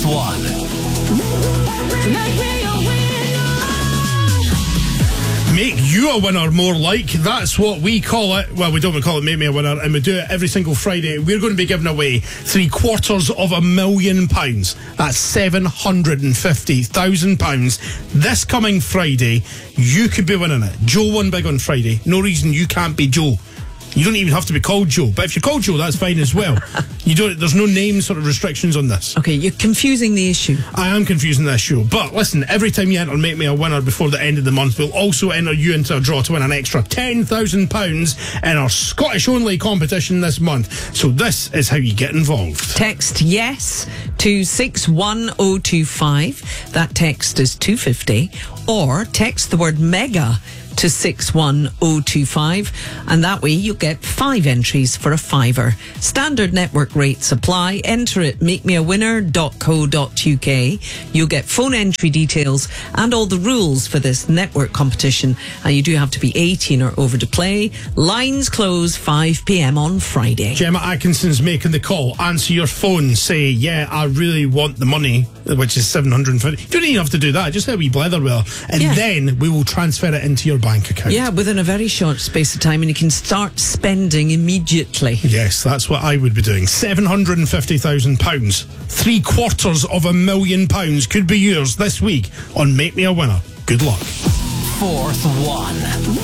one. Make you a winner, more like. That's what we call it. Well, we don't call it Make Me a Winner, and we do it every single Friday. We're going to be giving away £750,000. That's £750,000. This coming Friday, you could be winning it. Joe won big on Friday. No reason you can't be Joe. You don't even have to be called Joe, but if you're called Joe, that's fine as well. There's no name sort of restrictions on this. Okay, you're confusing the issue. I am confusing the issue, but listen, every time you enter Make Me a Winner before the end of the month, we'll also enter you into a draw to win an extra £10,000 in our Scottish only competition this month. So this is how you get involved. Text yes to 61025. That text is 250. Or text the word mega to 61025, and that way you'll get 5 entries for a £5. Standard network rates apply. Enter at makemeawinner.co.uk. You'll get phone entry details and all the rules for this network competition, and you do have to be 18 or over to play. Lines close 5 p.m. on Friday. Gemma Atkinson's making the call. Answer your phone, say, yeah, I really want the money, which is $750. You don't even have to do that, just a wee blether with her, and then we will transfer it into your bank account. Yeah, within a very short space of time, and you can start spending immediately. Yes, that's what I would be doing. £750,000. £750,000 could be yours this week on Make Me a Winner. Good luck. Fourth one.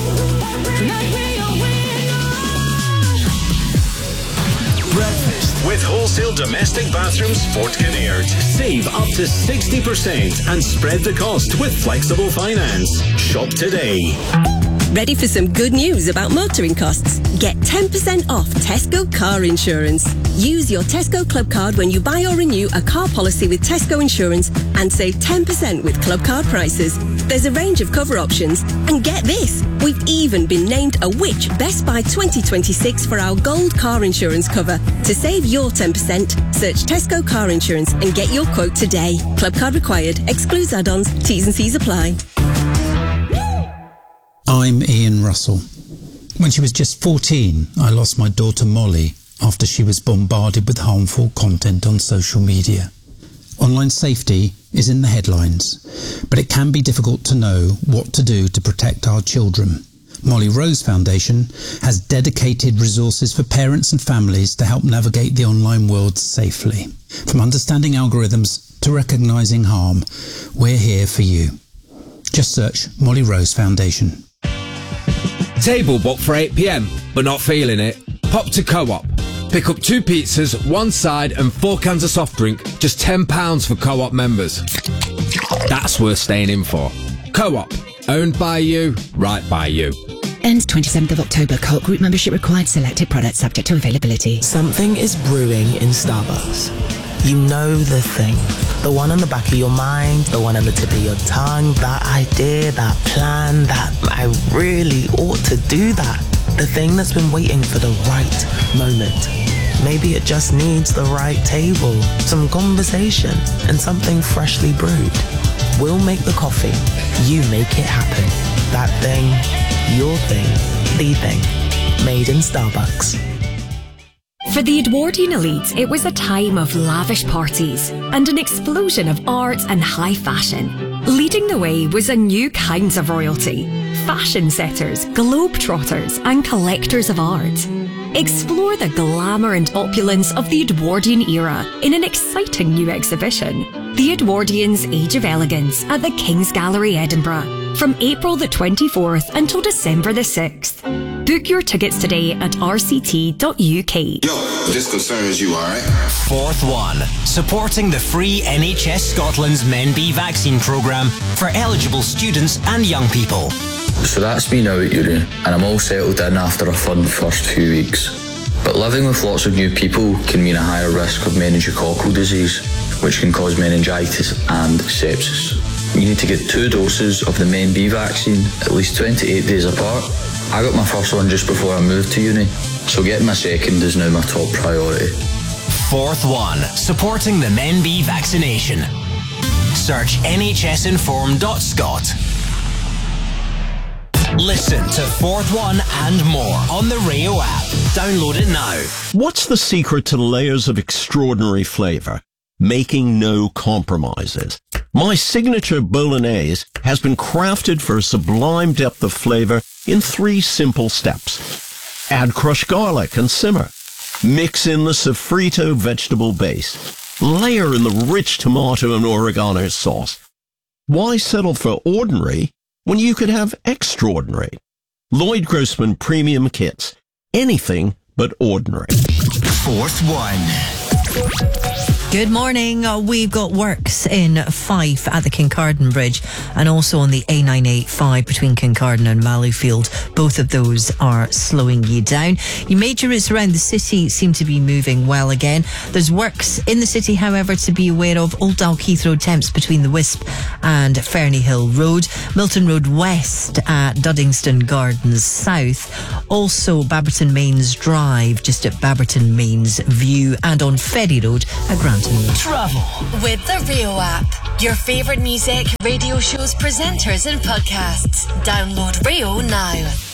Breakfast with Wholesale Domestic Bathrooms Fort Kinnaird. Save up to 60% and spread the cost with flexible finance. Shop today. Ready for some good news about motoring costs? Get 10% off Tesco car insurance. Use your Tesco Club card when you buy or renew a car policy with Tesco Insurance and save 10% with Club card prices. There's a range of cover options. And get this, we've even been named a Which Best Buy 2026 for our gold car insurance cover. To save your 10%, search Tesco car insurance and get your quote today. Club card required. Excludes add-ons. T's and C's apply. I'm Ian Russell. When she was just 14, I lost my daughter Molly after she was bombarded with harmful content on social media. Online safety is in the headlines, but it can be difficult to know what to do to protect our children. Molly Rose Foundation has dedicated resources for parents and families to help navigate the online world safely. From understanding algorithms to recognising harm, we're here for you. Just search Molly Rose Foundation. Table booked for 8 p.m, but not feeling it? Pop to Co-op. Pick up 2 pizzas, 1 side and 4 cans of soft drink, just £10 for Co-op members. That's worth staying in for. Co-op. Owned by you, right by you. Ends 27th of October. Co-op group membership required. Selected products subject to availability. Something is brewing in Starbucks. You know the thing. The one on the back of your mind, the one on the tip of your tongue, that idea, that plan, that I really ought to do that. The thing that's been waiting for the right moment. Maybe it just needs the right table, some conversation, and something freshly brewed. We'll make the coffee. You make it happen. That thing, your thing, the thing. Made in Starbucks. For the Edwardian elite, it was a time of lavish parties and an explosion of art and high fashion. Leading the way was a new kind of royalty: fashion setters, globetrotters and collectors of art. Explore the glamour and opulence of the Edwardian era in an exciting new exhibition, The Edwardians' Age of Elegance at the King's Gallery, Edinburgh, from April the 24th until December the 6th. Book your tickets today at rct.uk. Yo, this concerns you, alright? Fourth one. Supporting the free NHS Scotland's MenB vaccine programme for eligible students and young people. So that's me now at uni, and I'm all settled in after a fun first few weeks. But living with lots of new people can mean a higher risk of meningococcal disease, which can cause meningitis and sepsis. You need to get 2 doses of the MenB vaccine at least 28 days apart. I got my first one just before I moved to uni, so getting my second is now my top priority. Fourth one. Supporting the MenB vaccination. Search nhsinform.scot. Listen to Fourth One and more on the Radio app. Download it now. What's the secret to layers of extraordinary flavour? making no compromises. My signature bolognese has been crafted for a sublime depth of flavor in 3 simple steps. Add crushed garlic and simmer. Mix in the sofrito vegetable base. Layer in the rich tomato and oregano sauce. Why settle for ordinary when you could have extraordinary? Lloyd Grossman Premium Kits. Anything but ordinary. Fourth one. Good morning. We've got works in Fife at the Kincardine Bridge and also on the A985 between Kincardine and Mallowfield. Both of those are slowing you down. Your major routes around the city seem to be moving well again. There's works in the city, however, to be aware of. Old Dalkeith Road temps between the Wisp and Ferny Hill Road. Milton Road West at Duddingston Gardens South. Also Babberton Mains Drive just at Babberton Mains View, and on Ferry Road at Granton. Travel with the Rio app. Your favourite music, radio shows, presenters and podcasts. Download Rio now.